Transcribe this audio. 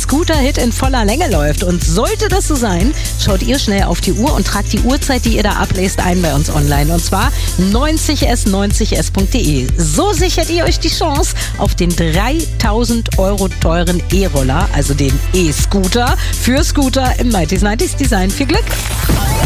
Scooter-Hit in voller Länge läuft. Und sollte das so sein, schaut ihr schnell auf die Uhr und tragt die Uhrzeit, die ihr da ablest, ein bei uns online. Und zwar 90s90s.de. So sichert ihr euch die Chance auf den 3.000 € teuren E-Roller, also den E-Scooter, für Scooter im 90s Design. Viel Glück!